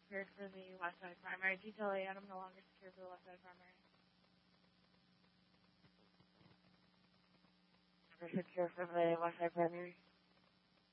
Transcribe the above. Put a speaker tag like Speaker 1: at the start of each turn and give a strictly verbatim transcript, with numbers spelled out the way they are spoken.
Speaker 1: secured for the West Side Primary. Detail eight, item no longer secured for the West Side Primary. Never secure for the West Side Primary.